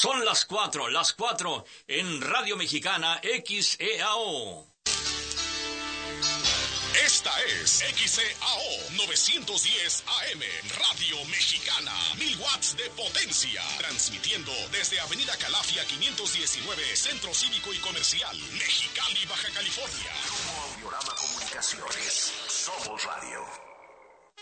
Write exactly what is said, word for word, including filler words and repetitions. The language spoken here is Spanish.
Son las cuatro, las cuatro en Radio Mexicana X E A O. Esta es X E A O novecientos diez A M, Radio Mexicana, mil watts de potencia, transmitiendo desde Avenida Calafia quinientos diecinueve, Centro Cívico y Comercial, Mexicali, Baja California. Grupo Audiorama Comunicaciones, Somos Radio.